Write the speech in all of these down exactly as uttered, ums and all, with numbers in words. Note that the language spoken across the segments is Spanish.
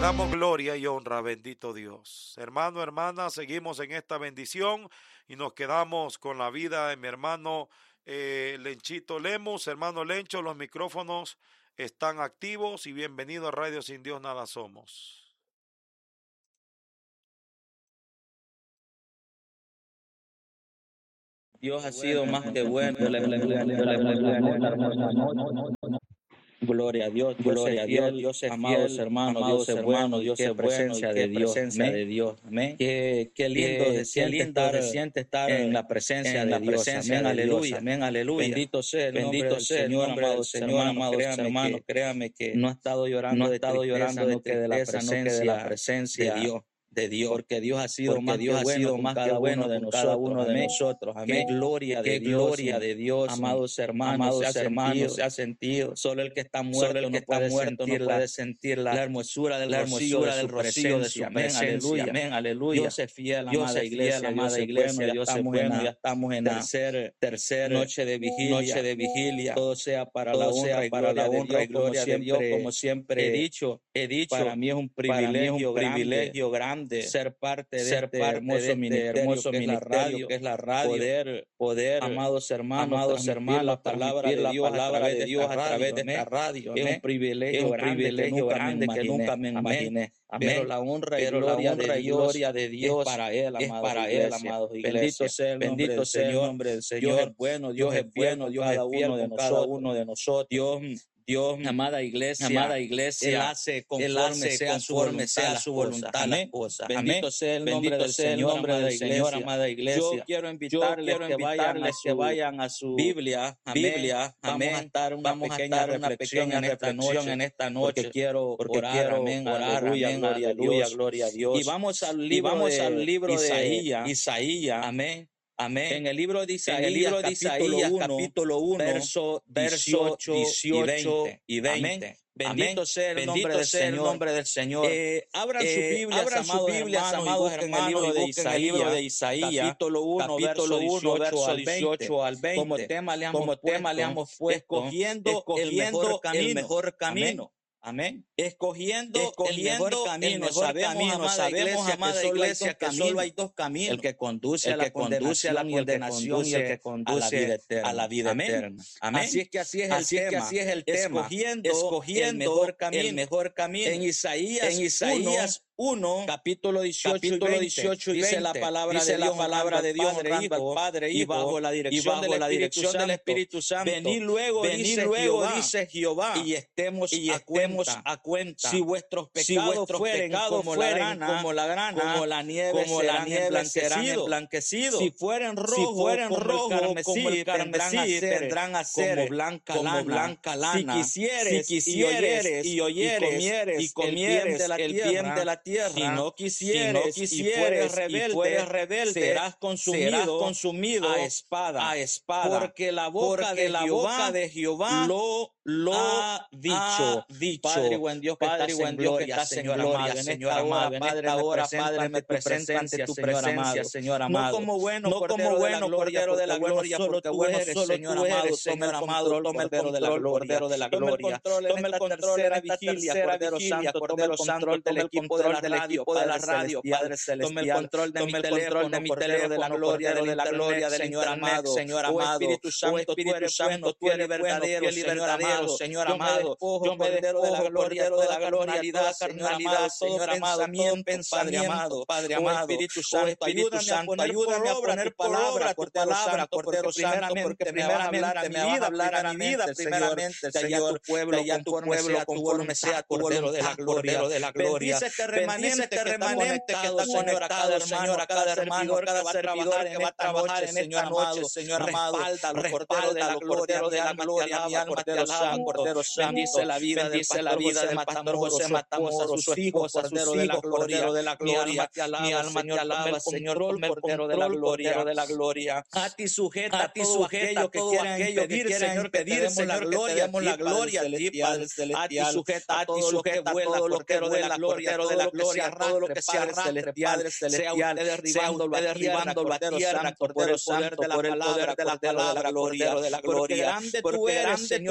damos gloria y honra, bendito Dios. Hermano, hermana, seguimos en esta bendición y nos quedamos con la vida de mi hermano eh, Lenchito Lemus. Hermano Lencho, los micrófonos están activos y bienvenido a Radio Sin Dios Nada Somos. Dios ha sido más que bueno. Gloria a Dios, gloria a Dios, Dios es amados hermanos, Dios es bueno, Dios es presencia de Dios, presencia de Dios, amén. Qué, qué lindo se siente estar, se siente estar en la presencia de Dios, amén, aleluya, amén, aleluya. Bendito sea el bendito sea el Señor, amado Señor, amado hermano, créame que no ha estado llorando, no ha estado llorando de que de la presencia de Dios. De Dios, porque Dios ha sido más Dios que ha sido más que bueno de cada uno de nosotros, amén. Qué gloria de Dios, gloria de Dios, amados hermanos, amados hermanos, se ha sentido. Solo el que está muerto, solo el que está muerto no puede sentir la hermosura del rocío de su presencia, amén, aleluya. Dios es fiel, amada iglesia, amada iglesia, Dios es bueno, ya estamos en la tercera noche de vigilia, noche de vigilia. Todo sea para la honra, para la honra y gloria de Dios, como siempre he dicho, he dicho. Para mí es un privilegio, privilegio grande. Ser parte de ser este parte hermoso de este ministerio, hermoso que, ministerio es la radio, que es la radio, poder, poder, amados hermanos, amados hermanos, la palabra de Dios, la palabra de Dios a través de esta radio, es un privilegio, es un privilegio grande que nunca me imaginé. Amén. Pero la honra y gloria de Dios, de Dios es para él, es para él, amados iglesias. Bendito sea el nombre del Señor, del Señor. Dios es bueno, Dios es bueno, Dios es fiel con cada uno de nosotros. Dios Dios, amada iglesia, amada iglesia, Él hace conforme, él hace sea, conforme su sea su voluntad las cosas. Bendito sea el nombre del Señor, nombre del Señor, amada iglesia. Yo quiero invitarles, Yo quiero que, vayan a su, que vayan a su Biblia, Biblia, amén. Vamos a estar una Vamos pequeña, a estar una reflexión, pequeña en esta reflexión en esta noche, porque quiero porque orar, quiero amén, orar, aleluya, amén, gloria, aleluya, gloria a Dios. Y vamos al libro, vamos de, al libro de Isaías, Isaías, amén. Amén. En el libro de Isaías, en el libro de Isaías capítulo uno, verso, verso dieciocho y veinte. Bendito Amén. sea el Bendito nombre, del, sea el nombre del Señor. Eh, abran eh, sus Biblias, abran amados, Biblias hermanos, amados hermanos, en el libro de Isaías, el libro de Isaías capítulo uno, capítulo uno verso dieciocho al veinte. Como tema le hemos, Como puesto, tema le hemos puesto escogiendo, escogiendo el mejor camino. El mejor camino. Amén. Amén. Escogiendo, escogiendo el mejor camino. El mejor sabemos, camino, amada sabemos, iglesia, amada que iglesia, que solo hay dos caminos. El que conduce, el a, la que conduce a la condenación y el que conduce a la vida eterna. A la vida Amén. eterna. Amén. Así es que así es así el tema. Es que así es el tema. Escogiendo, escogiendo el mejor camino. El mejor camino. En Isaías, en Isaías uno, capítulo dieciocho, capítulo dieciocho y dice la palabra dice de Dios, la palabra de Dios, Padre, Hijo, Padre, Hijo, y bajo la dirección, bajo del, la dirección Espíritu del Espíritu Santo. Venid luego, venid dice luego, Jehová, dice Jehová, y estemos, y estemos a, cuenta, a cuenta. Si vuestros pecados, si vuestros fueren, pecados como, fueren la grana, como la grana, como la nieve, como la nieve serán emblanquecidos. Si fueren rojos, si fueren como, rojo, el carmesí, como el carmesí, tendrán a ser como blanca como lana. Blanca lana. Si quisieres, si quisieres y oyeres, y comieres, y comieres el bien de la tierra, si no quisieres, si no quisieres y, rebelde, y fueres rebelde, serás consumido, serás consumido a espada, a espada, porque la boca, porque de, la Jehová, boca de Jehová lo lo ha dicho. Ha dicho. Padre buen Dios, que Padre buen Dios, que estás en gloria, Señor amado, en esta hora, Padre, me presento ante tu presencia, Señor amado. No como bueno, no como bueno, Cordero de la gloria, solo tú eres, Señor amado, Señor amado, toma el control de la gloria, Cordero de la gloria, toma el control en esta vigilia, Cordero Santo, Cordero Santo, toma el control del equipo de la radio, Padre celestial, toma el control de mi teléfono, de mi teléfono, de la gloria, de la gloria del Señor amado, Señor amado, Espíritu Santo, tú eres bueno, tú eres verdadero, Señor amado. Señor amado, yo me despojo de la gloria, de la carnalidad, carnalidad, Señor amado, todo pensamiento, Padre amado, Espíritu Santo, ayúdame a poner, ayúdame a poner palabra por palabra, Cordero Santo, porque primeramente me vas a hablar a mi vida, primeramente, Señor, tu pueblo, y a tu pueblo, conforme sea Cordero de la gloria, de la gloria. Bendice este remanente, este remanente que está conectado, Señor, a cada hermano, cada servidor que va a trabajar en esta noche, Señor amado, respalda de la gloria, de la gloria, mi alma te alaba. Cordero Santo, bendice la vida, bendice la vida del pastor José Matamoros, a sus hijos, Cordero de la gloria, de la gloria, mi alma te alaba, Señor, Cordero de la gloria, de la gloria. A ti sujeta, a ti sujeta todo aquello que quieran Señor, pedir, Señor, que te demos la gloria, Padre celestial. A ti sujeta, a ti sujeta todo lo que de la gloria, de la gloria, todo lo que se arrastre, Padre celestial, derribando la tierra, Cordero Santo, por el poder de la gloria, de la gloria, porque grande tú eres, Señor,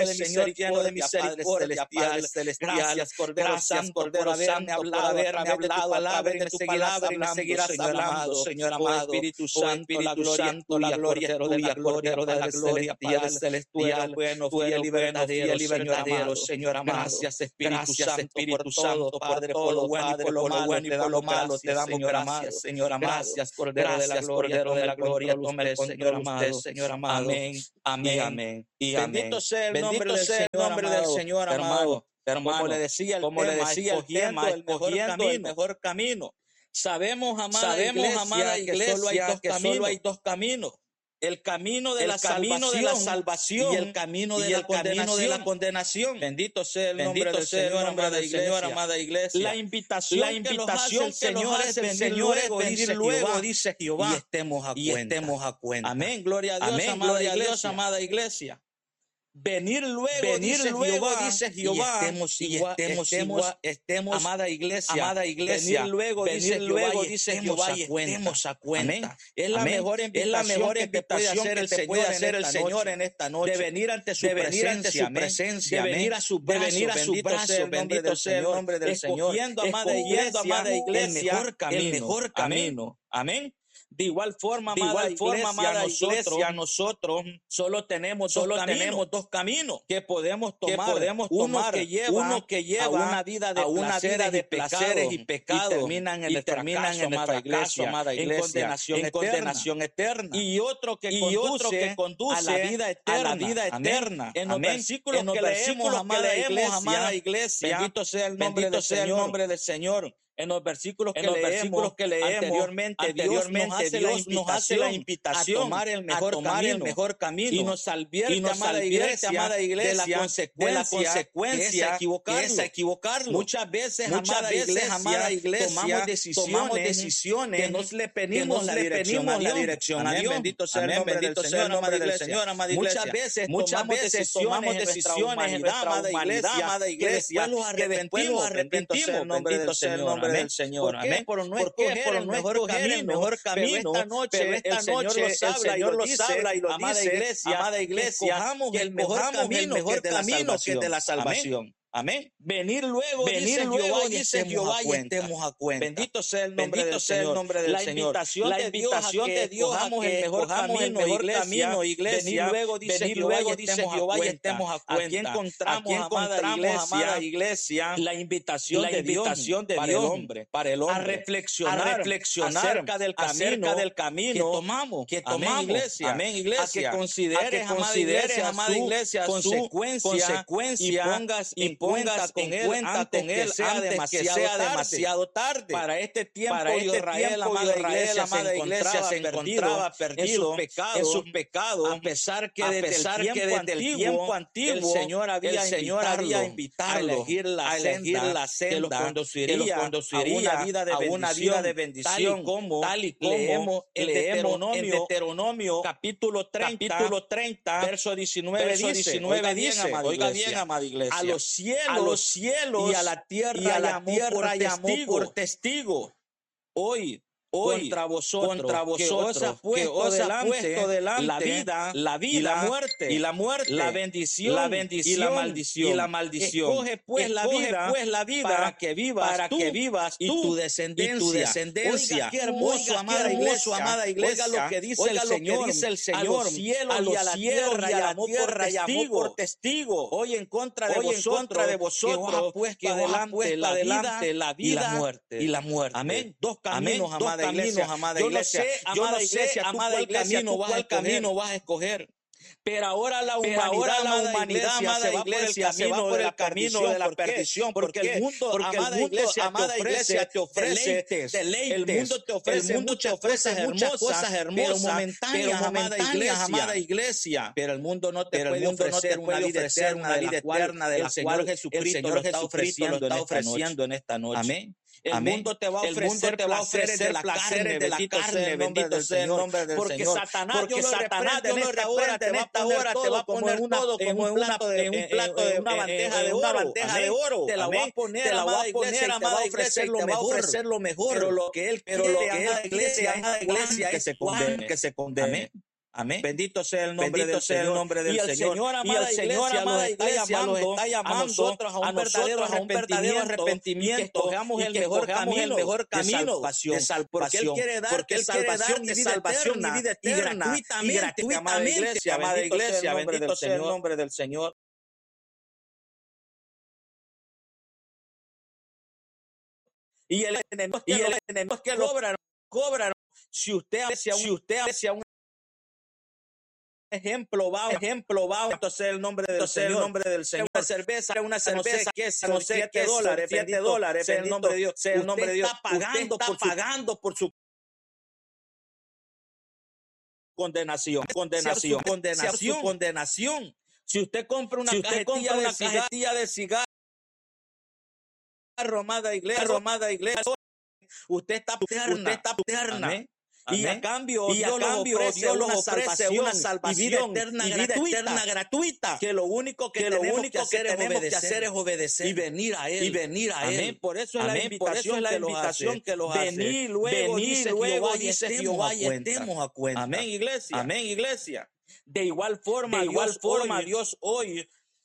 Señor, lleno de misericordia, Padre celestial. Gracias, Cordero Santo, por haberme hablado, haberme hablado a través de tu palabra y me seguirás hablando, Señor amado. Espíritu Santo, la gloria tuya, Cordero de la gloria, Padre celestial, bueno, fiel y verdadero, Señor amado. Gracias, Espíritu Santo, por todo, Padre, por lo bueno y por lo malo, te damos malo, te damos gracias, Señor amado. Gracias, Cordero de la gloria, de la gloria, tome el Señor amado, Señor amado. Amén, amén, amén y amén. Bendito sea el nombre del Señor, nombre del Señor amado. Hermano, como le decía el como tema, le decía el tema, el mejor camino, el mejor camino. Sabemos, amada Sabemos, iglesia, amada iglesia, que solo hay dos que caminos. Solo hay dos caminos. El camino de, el la, camino de la salvación y el camino de, y la, el camino de la condenación. Bendito sea el nombre del Señor, amada de iglesia. Amada iglesia. La invitación, la invitación que nos hace el Señor es venir luego, dice Jehová, y estemos a, y cuenta. Estemos a cuenta. Amén, gloria a Dios, Amén, amada, gloria iglesia. Dios, amada iglesia. Venir luego, venir dice luego, Jehová, dice Jehová, y estemos, y estemos, estemos, estemos, amada iglesia, amada iglesia, venir luego, venir dice luego, Jehová, dice Jehová, y estemos a cuenta. Amén. Es la Amén. mejor invitación, es la mejor que te puede hacer el Señor, hacer el Señor en esta noche, de venir ante su, de venir ante su presencia, de venir a su brazo, de venir a su brazo, bendito sea el nombre del Señor, escogiendo, amada iglesia, amada iglesia, el mejor camino, el mejor camino. Amén. De igual forma, de igual forma, amada iglesia, nosotros solo tenemos solo dos caminos, tenemos dos caminos que podemos tomar, que podemos uno tomar, que lleva, uno que lleva a una vida de, una placeres, vida de placeres y pecados y terminan en el, terminan fracaso, en el fracaso, iglesia, amada iglesia, en condenación, en eterna, condenación eterna, y otro que y conduce, otro que conduce a la vida eterna, a la vida eterna. En los versículos que leemos, amada iglesia, amada iglesia, bendito sea el nombre del Señor, el nombre del Señor. En los versículos que, en los leemos, versículos que leemos anteriormente, anteriormente Dios, nos hace, Dios nos hace la invitación a tomar el mejor, tomar camino, el mejor camino y nos advierte, y nos amada, iglesia, amada iglesia, de la consecuencia, de la consecuencia que es equivocarlo. Muchas veces, Muchas amada, veces iglesia, amada iglesia, tomamos decisiones, tomamos decisiones que nos le pedimos la dirección a Dios. La dirección a Dios. Bendito sea el nombre del Señor, nombre del Señor, amada iglesia. Muchas veces, muchas veces tomamos decisiones en nuestra humanidad, amada iglesia, que después nos arrepentimos. Bendito sea el nombre del Señor. ¿Por qué? Por no escoger por el mejor camino, el mejor camino. Pero esta noche, pero esta el noche el Señor los habla y lo dice, amada iglesia, amada iglesia, escojamos el mejor camino, el mejor camino que es de la salvación. Amén. Venir luego, venir dice luego, Jehová, dice Jehová, y estemos a cuenta. Bendito sea el nombre Bendito del sea Señor. El nombre del la invitación, la invitación de Dios a que el mejor camino, el mejor iglesia, camino, iglesia. Venir luego, dice venir Jehová, luego, dice Jehová, y estemos a cuenta. Aquí encontramos, Aquí encontramos amada, iglesia, amada iglesia, la invitación, la invitación de Dios, de Dios para, el hombre, para el hombre, a reflexionar, a reflexionar acerca del camino, acerca del camino que tomamos, que tomamos, amén, iglesia, amén, iglesia, a que consideres, amada iglesia, consecuencia, y pongas en pongas con él antes que sea demasiado tarde. Para este tiempo, para este Israel, amada iglesia, amada iglesia, se encontraba perdido en sus pecados, a pesar que desde el tiempo antiguo el Señor había invitado a elegir la senda que los conduciría a una vida de bendición, tal y como leemos en Deuteronomio capítulo treinta, verso diecinueve dice, oiga bien, amada iglesia, a los cielos, a los cielos y a la tierra, y a la tierra llamó por testigo. Hoy, hoy contra vosotros, contra vosotros, que os ha puesto, os delante, puesto delante la vida, la vida y la muerte, y la muerte, la bendición, la bendición y la maldición, y la maldición. Escoge pues la vida, pues la vida para que vivas, para tú, que vivas tú, y tu descendencia, y tu descendencia. Oiga, qué hermoso, oiga, amada, qué hermoso iglesia, amada iglesia, oiga lo que dice oiga el Señor, dice el Señor, a los cielos y a la tierra, y a la tierra llamó por testigo. Hoy en contra de hoy vosotros, en contra de vosotros, que os ha puesto delante la vida, la vida y la muerte, y la muerte. Amén. Dos caminos, amada iglesia, amada iglesia. Yo no sé, amada iglesia, tú cuál camino vas a escoger. Pero ahora la humanidad, ahora la humanidad amada iglesia, se va por el camino de la perdición. Porque el mundo, porque amada iglesia, amada iglesia, te ofrece deleites. El mundo te ofrece, el mundo te ofrece muchas cosas hermosas, pero momentáneas, amada iglesia. Pero el mundo no te puede ofrecer una vida eterna de la cual Jesucristo lo está ofreciendo en esta noche. Amén. El Amén. mundo te va a ofrecer, te va a ofrecer de la carne, de la carne, bendito sea el nombre del porque Señor. Satanás, porque Satanás en esta hora, en esta hora te va a poner todo como en un plato de en un plato de una bandeja de oro, una bandeja de oro. Te la va a poner, te la va a poner, amada iglesia, te va a ofrecer lo mejor. Pero lo que él quiere, amada iglesia, amada iglesia, que se condene, que se condene. Amén. Bendito sea el nombre Bendito del sea el Señor. nombre del y el Señor. Señor, amada Y el Señor, iglesia, amada los está iglesia, llamando, los está llamando a nosotros a un a nosotros verdadero a un verdadero arrepentimiento, y que escojamos y el que mejor escojamos camino, el mejor de camino salvación, de salvación. porque Él quiere darte Porque Él quiere salvación, darte y vida salvación eterna, y vida y eterna, gratuitamente, y gratuitamente, amada iglesia, amada bendito sea el iglesia, nombre del bendito sea el Señor. nombre del Señor. Y el enemigo Y que el lo, enemigo que lo cobran, cobran. Si usted aprecia un, Si usted aprecia un ejemplo va, ejemplo va, entonces el nombre del entonces el Señor. nombre del Señor. Una cerveza, una cerveza, No sé que es no sé siete qué es, dólares, siete bendito dólares, sea el nombre de Dios. sea el nombre Usted de Dios. está pagando, Usted está por, su, pagando por su condenación, condenación, su condenación, su condenación. Si usted compra una si usted cajetilla compra de una cigarro, cajetilla de cigarro, amada iglesia, amada iglesia, usted está terna, usted está terna. Amén. Amén. Y a cambio, y a Dios, cambio ofrece Dios una los ofrece salvación, una salvación y vida eterna, y vida gratuita, eterna gratuita. que lo único que, Que lo tenemos, único que hacer, que es tenemos obedecer, que hacer es obedecer y venir a Él. y venir a Amén. Él. Por eso es la Amén. invitación, Por eso es la que, los invitación hace. que los hace. Venid luego, Venid dice luego, Jehová, y dice estemos Jehová, a y cuenta. estemos a cuenta. Amén, iglesia. Amén, iglesia. De igual forma, De igual Dios forma, hoy, Dios hoy,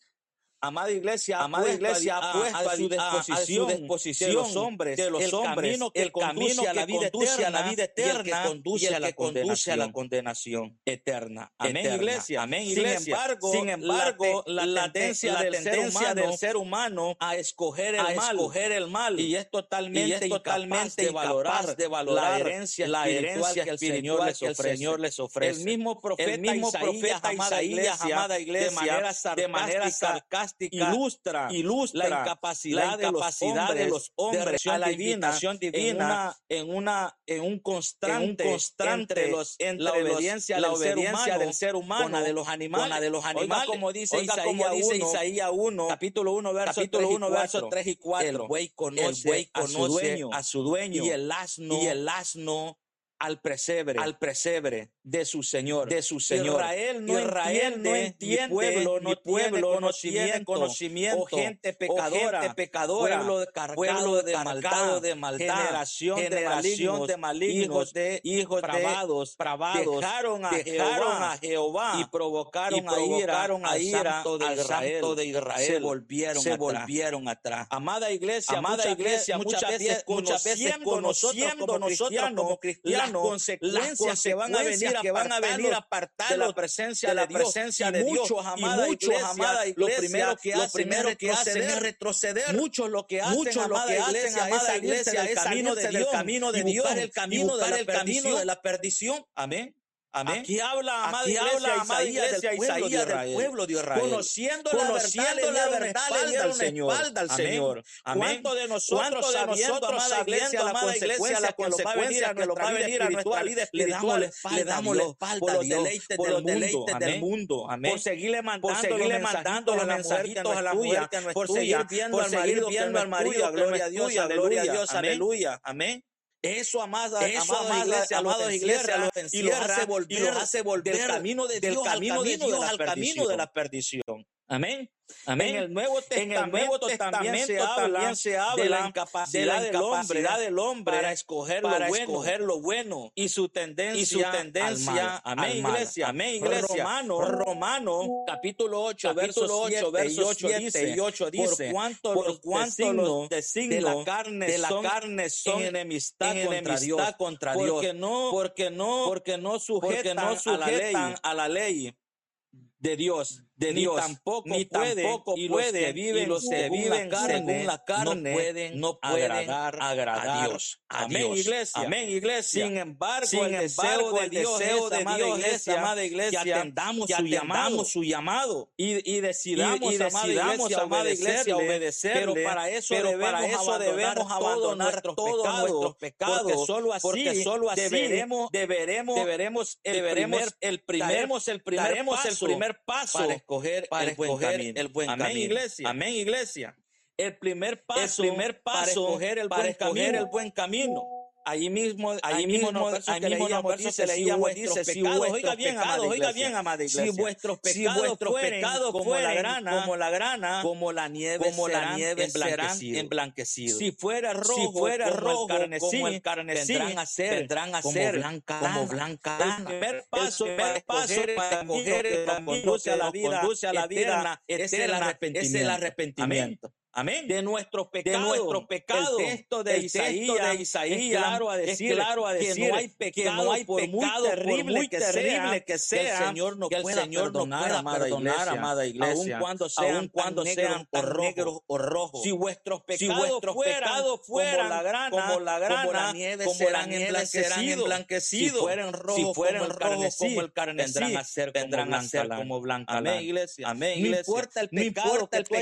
amada iglesia, ha amada puesto iglesia, a, ha puesto a, a su disposición, a, a su disposición de los hombres, de los el hombres, camino que el conduce camino a la que vida conduce eterna, a la vida y el que eterna, conduce, y el a, la que conduce a la condenación condenación eterna. Amén, eterna. iglesia. Amén, Sin iglesia. embargo, Sin embargo, la, te, la tendencia, la del, tendencia ser humano del ser humano a escoger el a mal, escoger el mal, y es totalmente, y es totalmente incapaz de valorar, incapaz de valorar la herencia la espiritual, herencia que, el espiritual Señor les que el ofrece. Señor les ofrece. El mismo profeta, El mismo Isaías, profeta amada Isaías, iglesia, amada iglesia, de manera de manera sarcástica, sarcástica, ilustra, ilustra la incapacidad, la incapacidad de los hombres, de a la divina, invitación divina, en una, en un constante, en un constante entre, los, entre la obediencia, los, del, la obediencia ser humano, del ser humano con la de los animales. Con la de los animales. Oiga, como dice, Oiga, Isaías, como dice uno, Isaías uno, capítulo uno, verso capítulo uno, verso tres y cuatro. El buey conoce, el buey a, su conoce dueño, a su dueño, y el asno, y el asno al pesebre, al pesebre de su Señor. de su Señor. Israel no Israel entiende, no entiende, mi pueblo no mi pueblo tiene no conocimiento, tiene conocimiento, o gente pecadora, o gente pecadora, pueblo descargado, pueblo de, descargado maldad, de maldad, generación, generación de malignos, de malignos, hijos de hijos pravados, pravados, dejaron a dejaron Jehová, a Jehová y provocaron, y provocaron a ira, a ira al santo de al Israel, santo de Israel, se volvieron se atrás. volvieron atrás. Amada iglesia, Amada muchas iglesia, veces, muchas veces, muchas veces conociendo conociendo nosotros como cristianos, las consecuencias, las que van a venir, que van a venir a apartarlos de la presencia de de, la Dios. presencia y de Dios. Muchos, Y amada muchos, iglesia, amada iglesia, lo primero que lo hacen, primero es, que hacen retroceder. es retroceder. Muchos lo que hacen, Muchos lo amada que iglesia, hacen, amada es iglesia, del es camino de salirse Dios, del camino de y Dios, buscar el camino, y buscar de, la el camino perdición. de la perdición. Amén. Amén. Aquí habla, amada Aquí iglesia, habla, amada Isaías, iglesia, del pueblo, Isaías, de Israel. del pueblo de Israel. Conociendo, Conociendo la la verdad, verdad, le le dieron dieron espalda al Señor. Amén. ¿Cuánto de nosotros, ¿Cuánto de sabiendo, nosotros, amada iglesia, sabiendo, la amada iglesia, consecuencia la que nos va a venir consecuencia a que nos va a nuestra venir a nuestra vida le damos la espiritual, espalda, le damos la a Dios, espalda por a los Dios, deleites por del los mundo, deleites amén. del mundo, amén. Por seguirle mandando, Por seguirle los mandando los mensajitos a la mujer que no es por tuya, seguir viendo por al seguir marido viendo que al no es marido tuya, que no gloria a es Dios, tuya, aleluya, gloria a Dios, amén. aleluya, amén. Eso, amada, Eso, amada amada, iglesia, amados los iglesia, encierra, los y los encierra, hace y volver, los hace volver del camino de del Dios, camino al de camino, Dios, de, la al camino de la perdición. Amén. Amén. En el Nuevo En el Testamento, Nuevo también, Testamento se habla, también se habla de la incapacidad, de la del, hombre incapacidad del hombre para escoger, para lo, bueno, escoger lo bueno y su tendencia, y su tendencia al mal. Amén, al mal. iglesia. Amén, iglesia. Romano, Romano, capítulo ocho, capítulo ocho, versos siete siete y ocho dice, por cuanto por los cuanto los designios designios de la carne de la son, carne son en enemistad, en contra, enemistad Dios, contra porque Dios, no, porque no, porque no sujetan, porque no a la ley, sujetan a la ley de Dios, de ni Dios, tampoco ni pueden, tampoco y los que pueden, viven, y los que según, viven la carne, según la carne no pueden, no pueden agradar, agradar a Dios. a Amén, Dios. iglesia. Amén, iglesia. Sin embargo, Sin el embargo, deseo de el Dios deseo es, de amada Dios es, iglesia, amada iglesia, que atendamos que su atendamos llamado, su llamado y, y decidamos, y, y amada decidamos, iglesia, amada iglesia, obedecerle, obedecerle, pero para eso pero debemos, para eso abandonar, debemos todos abandonar nuestros todos pecados, nuestros pecados, porque solo así, porque solo así deberemos, deberemos, deberemos, el deberemos primer, el primer, daremos el primer daremos paso, el primer paso para escoger para el buen escoger camino. el buen Amén, camino. iglesia. Amén, iglesia. El primer paso, el primer paso para escoger el, para buen, escoger camino el buen camino Allí mismo, Allí mismo, ahí mismo los versos que leíamos dice, si vuestros oiga bien, pecados, amada oiga iglesia, bien, amada iglesia, si vuestros si pecados vuestros fueren pecados como la fueren grana, como la grana, como la nieve como la serán nieve serán emblanquecidos. emblanquecidos. Si fuera rojo, Si fuera como rojo el carmesí, como el carmesí, vendrán a ser, vendrán a como ser blanca como lana. blanca El lana. primer paso El para primer paso escoger el para camino escoger que el nos camino conduce a que la nos vida conduce a la vida eterna, es el eterna, arrepentimiento. es el arrepentimiento. Amén. Amén. De nuestros De pecados, nuestro pecado, el texto de el texto Isaías, de Isaías es claro a decir, es claro a decir que no hay que pecado, no hay por muy pecado, por terrible, muy que, terrible sea, que sea, que el Señor no que el pueda Señor no perdonar, pueda amada perdonar, iglesia, amada iglesia, aun cuando sean aun cuando tan sean negros, tan o rojos. negros o rojos. Si vuestros Si pecados, vuestros fueran, pecados fueran como la grana, como la grana, como la nieve, como serán, la nieve serán emblanquecidos. emblanquecidos. Si fueran rojos, Si fueran como, el rojos carmesí, como el carmesí, vendrán a ser vendrán como a ser blanca como lana. blanca Amén, lana. iglesia. Amén, No iglesia. importa el No pecado importa que el tú hayas